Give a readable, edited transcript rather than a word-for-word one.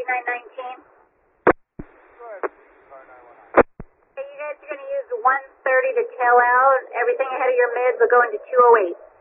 5919. Go ahead, car 919. Okay, you guys are going to use 130 to tail out. Everything ahead of your mids will go into 208.